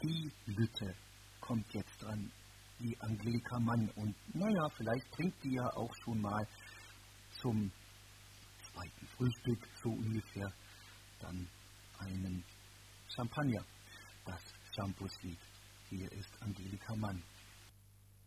die Lütte kommt jetzt dran, die Angelika Mann. Und naja, vielleicht trinkt die ja auch schon mal zum zweiten Frühstück, so ungefähr, dann einen Champagner. Das Shampoos-Lied. Hier ist Angelika Mann.